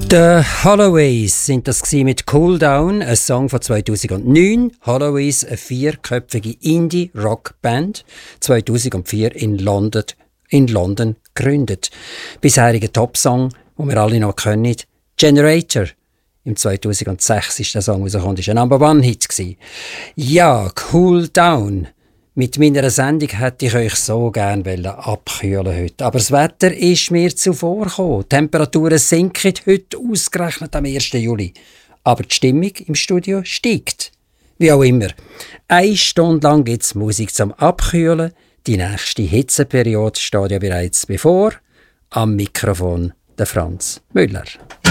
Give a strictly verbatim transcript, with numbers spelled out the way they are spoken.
Die Holloways sind das mit Cool Down, ein Song von zweitausendneun. Holloways, eine vierköpfige Indie-Rock-Band, zweitausendvier in London, in London gegründet. Bisheriger Top-Song, den wir alle noch kennen, Generator. Im zweitausendsechs ist der Song rausgekommen, ist ein Number-One-Hit gewesen. Ja, Cool Down. Mit meiner Sendung hätte ich euch so gerne abkühlen heute. Aber das Wetter ist mir zuvorgekommen. Die Temperaturen sinken heute ausgerechnet am ersten Juli. Aber die Stimmung im Studio steigt. Wie auch immer. Eine Stunde lang gibt es Musik zum Abkühlen. Die nächste Hitzeperiode steht ja bereits bevor. Am Mikrofon der Franz Müller.